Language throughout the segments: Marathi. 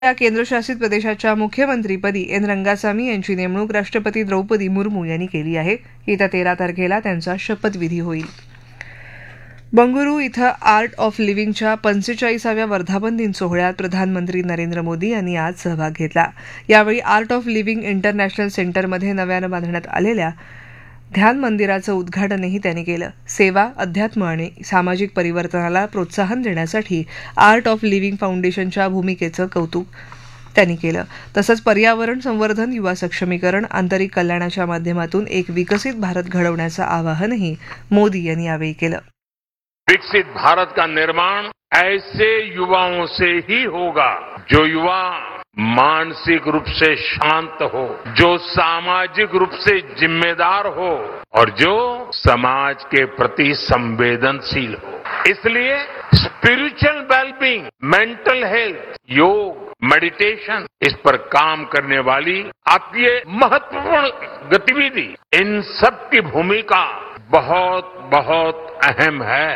या केंद्रशासित प्रदेशाच्या मुख्यमंत्रीपदी एन रंगासामी यांची नेमणूक राष्ट्रपती द्रौपदी मुर्मू यांनी केली आहे. येत्या 13 तारखेला त्यांचा शपथविधी होईल. बंगळुरू इथं आर्ट ऑफ लिव्हिंगच्या 45व्या वर्धापन दिन सोहळ्यात प्रधानमंत्री नरेंद्र मोदी यांनी आज सहभाग घेतला. यावेळी आर्ट ऑफ लिव्हिंग इंटरनॅशनल सेंटरमध्ये नव्यानं बांधण्यात आलेल्या ध्यान मंदिराचं उद्घाटनही त्यांनी केलं. सेवा, अध्यात्म आणि सामाजिक परिवर्तनाला प्रोत्साहन देण्यासाठी आर्ट ऑफ लिव्हिंग फाउंडेशनच्या भूमिकेचं कौतुक त्यांनी केलं. तसंच पर्यावरण संवर्धन, युवा सक्षमीकरण, आंतरिक कल्याणाच्या माध्यमातून एक विकसित भारत घडवण्याचं आवाहनही मोदी यांनी यावेळी केलं. विकसित भारत का निर्माण ऐसे युवाओं से ही होगा जो युवा मानसिक रूप से शांत हो, जो सामाजिक रूप से जिम्मेदार हो और जो समाज के प्रति संवेदनशील हो. इसलिए स्पिरिचुअल वेलबींग, मेंटल हेल्थ, योग, मेडिटेशन, इस पर काम करने वाली आपकी ये महत्वपूर्ण गतिविधि, इन सब की भूमिका बहुत बहुत अहम है.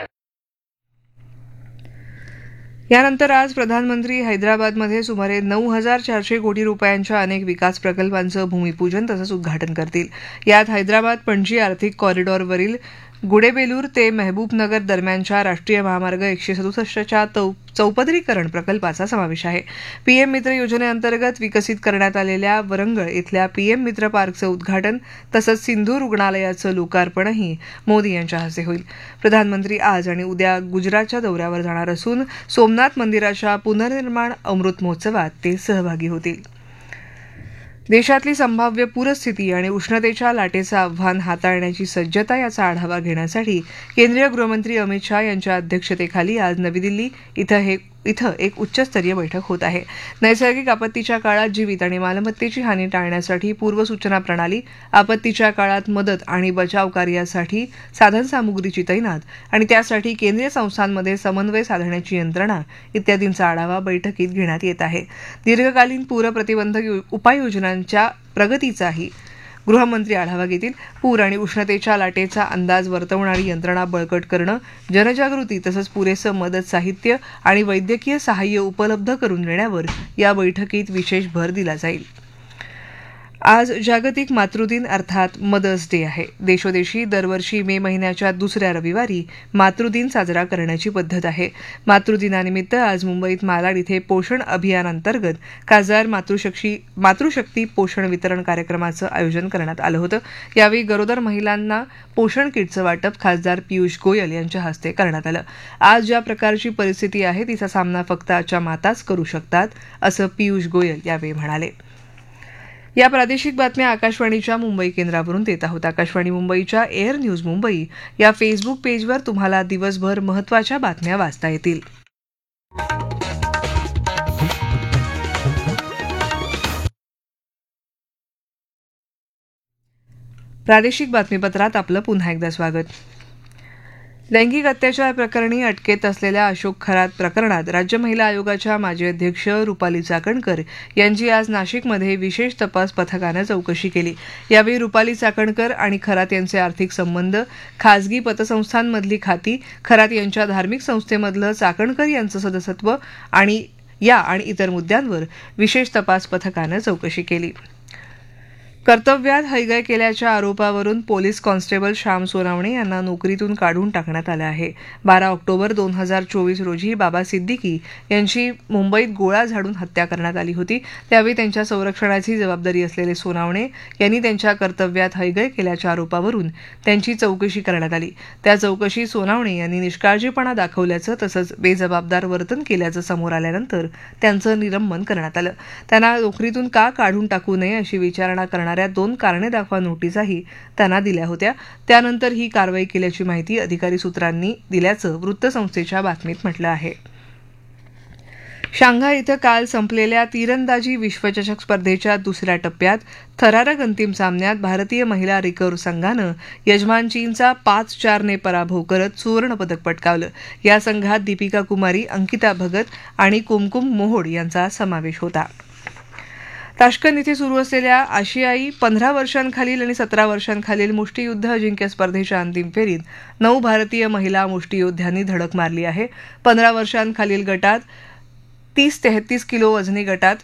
यानंतर आज प्रधानमंत्री हैदराबादमध्ये सुमारे 9,400 कोटी रुपयांच्या अनेक विकास प्रकल्पांचं भूमिपूजन तसंच उद्घाटन करतील. यात हैदराबाद पणजी आर्थिक कॉरिडॉरवरील गुडेबेलूर ते मेहबूबनगर दरम्यानच्या राष्ट्रीय महामार्ग 167च्या चौपदरीकरण प्रकल्पाचा समावेश आहे. पीएम मित्र योजनेअंतर्गत विकसित करण्यात आलेल्या वरंगळ इथल्या पीएम मित्र पार्कचं उद्घाटन तसंच सिंधू रुग्णालयाचं लोकार्पणही मोदी यांच्या हस्ते होईल. प्रधानमंत्री आज आणि उद्या गुजरातच्या दौऱ्यावर जाणार असून सोमनाथ मंदिराच्या पुनर्निर्माण अमृत महोत्सवात ते सहभागी होतील. देशातली संभाव्य पूरस्थिती आणि उष्णतेच्या लाटेचं आव्हान हाताळण्याची सज्जता याचा आढावा घेण्यासाठी केंद्रीय गृहमंत्री अमित शाह यांच्या अध्यक्षतेखाली आज नवी दिल्ली इथं एक उच्चस्तरीय बैठक होत आहे. नैसर्गिक आपत्तीच्या काळात जीवित आणि मालमत्तेची हानी टाळण्यासाठी पूर्वसूचना प्रणाली, आपत्तीच्या काळात मदत आणि बचाव कार्यासाठी साधनसामुग्रीची तैनात आणि त्यासाठी केंद्रीय संस्थांमध्ये समन्वय साधण्याची यंत्रणा इत्यादींचा आढावा बैठकीत घेण्यात येत आहे. दीर्घकालीन पूर प्रतिबंधक उपाययोजनांच्या प्रगतीचाही गृहमंत्री आढावा घेतील. पूर आणि उष्णतेच्या लाटेचा अंदाज वर्तवणारी यंत्रणा बळकट करणं, जनजागृती तसंच पुरेसं मदत साहित्य आणि वैद्यकीय सहाय्य उपलब्ध करून देण्यावर या बैठकीत विशेष भर दिला जाईल. आज जागतिक मातृदिन अर्थात मदर्स डे आहे. देशोदेशी दरवर्षी मे महिन्याच्या दुसऱ्या रविवारी मातृदिन साजरा करण्याची पद्धत आहे. मातृदिनानिमित्त आज मुंबईत मालाड इथे पोषण अभियानांतर्गत खासदार मातृशक्ती पोषण वितरण कार्यक्रमाचं आयोजन करण्यात आलं होतं. यावेळी गरोदर महिलांना पोषण किटचं वाटप खासदार पियुष गोयल यांच्या हस्ते करण्यात आलं. आज ज्या प्रकारची परिस्थिती आहे तिचा सामना फक्त आजच्या माताच करू शकतात, असं पियुष गोयल यावेळी म्हणाले. या प्रादेशिक बातम्या आकाशवाणीच्या मुंबई केंद्रावरून देत आहोत. आकाशवाणी मुंबईच्या एअर न्यूज मुंबई या फेसबुक पेजवर तुम्हाला दिवसभर महत्त्वाच्या बातम्या वाचता येतील. प्रादेशिक बातमीपत्रात आपलं पुन्हा एकदा स्वागत. लैंगिक अत्याचार प्रकरणी अटकेत असलेल्या अशोक खरात प्रकरणात राज्य महिला आयोगाच्या माजी अध्यक्ष रुपाली चाकणकर यांची आज नाशिकमध्ये विशेष तपास पथकानं चौकशी केली. यावेळी रुपाली चाकणकर आणि खरात यांचे आर्थिक संबंध, खासगी पतसंस्थांमधली खाती, खरात यांच्या धार्मिक संस्थेमधलं चाकणकर यांचं सदस्यत्व आणि इतर मुद्द्यांवर विशेष तपास पथकानं चौकशी केली. कर्तव्यात हयगय केल्याच्या आरोपावरून पोलीस कॉन्स्टेबल श्याम सोनावणे यांना नोकरीतून काढून टाकण्यात आलं आहे. 12 ऑक्टोबर 2024 रोजी बाबा सिद्दीकी यांची मुंबईत गोळा झाडून हत्या करण्यात आली होती. त्यावेळी त्यांच्या संरक्षणाची जबाबदारी असलेले सोनावणे यांनी त्यांच्या कर्तव्यात हयगय केल्याच्या आरोपावरून त्यांची चौकशी करण्यात आली. त्या चौकशीत सोनावणे यांनी निष्काळजीपणा दाखवल्याचं तसंच बेजबाबदार वर्तन केल्याचं समोर आल्यानंतर त्यांचं निलंबन करण्यात आलं. त्यांना नोकरीतून का काढून टाकू नये अशी विचारणा करणाऱ्या 2 कारणे दाखवा नोटीसही त्यांना दिल्या होत्या. त्यानंतर ही कारवाई केल्याची माहिती अधिकारी सूत्रांनी दिल्याचं वृत्तसंस्थेच्या बातमीत म्हटलं आहे. शांघाय इथं काल संपलेल्या तीरंदाजी विश्वचषक स्पर्धेच्या दुसऱ्या टप्प्यात थरारक अंतिम सामन्यात भारतीय महिला रिकर्व्ह संघानं यजमान चीनचा 5-4 पराभव करत सुवर्णपदक पटकावलं. या संघात दीपिका कुमारी, अंकिता भगत आणि कुमकुम मोहोड यांचा समावेश होता. ताश्कंद इथे सुरू असलेल्या आशियाई 15 वर्षांखालील आणि 17 वर्षांखालील मुष्टियुद्ध अजिंक्य स्पर्धेच्या अंतिम फेरीत 9 भारतीय महिला मुष्टियोद्ध्यांनी धडक मारली आहे. 15 वर्षांखालील गटात 30 ते 33 किलो वजनी गटात